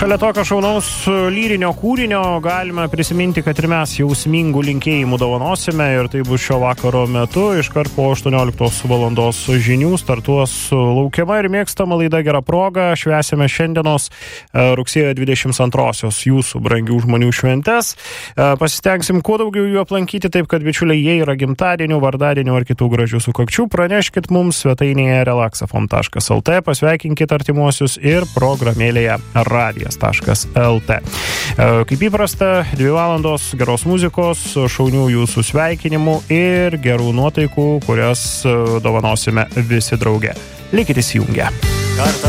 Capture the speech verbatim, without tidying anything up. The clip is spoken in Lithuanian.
Šalia tokio šaunaus lyrinio kūrinio galime prisiminti, kad ir mes jausmingų linkėjimų dovanosime ir tai bus šio vakaro metu. Iškart po aštuonioliktos valandos žinių startuos laukiama ir mėgstama laida Gera proga. Švęsime šiandienos rugsėjo dvidešimt antrosios jūsų brangių žmonių šventes. Pasistengsim kuo daugiau jų aplankyti, taip kad bičiuliai, jie yra gimtadienių, vardadienių ar kitų gražių sukakčių. Praneškit mums svetainėje relaxafon taškas lt, pasveikinkit artimuosius ir programėlėje radijas taškas lt. Kaip įprasta, dvi valandos geros muzikos, šaunių jūsų sveikinimų ir gerų nuotaikų, kurias dovanosime visi drauge. Likite įsijungę.